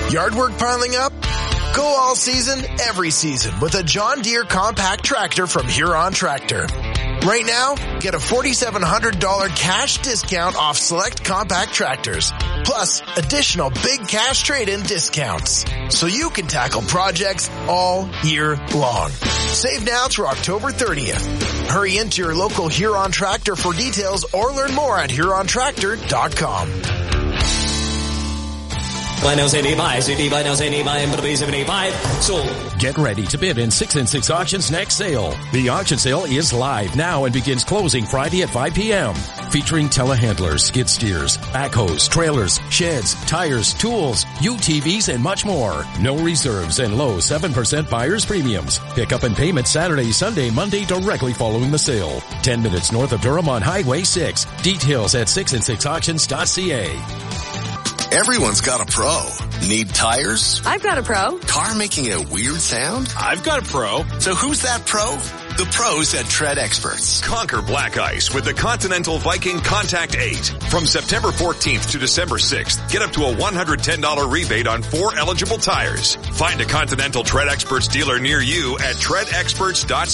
Yard work piling up? Go all season, every season with a John Deere compact tractor from Huron Tractor. Right now, get a $4,700 cash discount off select compact tractors, plus additional big cash trade-in discounts, so you can tackle projects all year long. Save now through October 30th. Hurry into your local Huron Tractor for details or learn more at HuronTractor.com. Get ready to bid in 6 and 6 Auctions next sale. The auction sale is live now and begins closing Friday at 5 p.m. Featuring telehandlers, skid steers, backhoes, trailers, sheds, tires, tools, UTVs, and much more. No reserves and low 7% buyer's premiums. Pick up and payment Saturday, Sunday, Monday directly following the sale. 10 minutes north of Durham on Highway 6. Details at 6and6auctions.ca. Everyone's got a pro. Need tires? I've got a pro. Car making a weird sound? I've got a pro. So who's that pro? The pros at Tread Experts. Conquer black ice with the Continental Viking Contact 8. From September 14th to December 6th, get up to a $110 rebate on 4 eligible tires. Find a Continental Tread Experts dealer near you at treadexperts.ca.